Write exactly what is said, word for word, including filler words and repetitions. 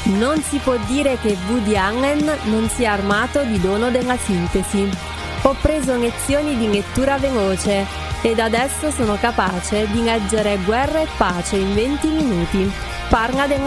Non si può dire che Woody Allen non sia armato di dono della sintesi. Ho preso lezioni di lettura veloce ed adesso sono capace di leggere Guerra e pace in venti minuti. Parla della